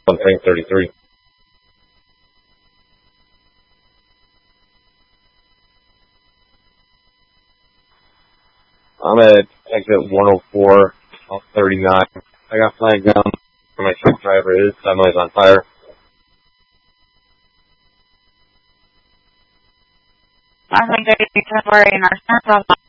on tank 33. I'm at exit 104 off 39. I got flagged down where my truck driver is. I know he's on fire. I think they temporary in our central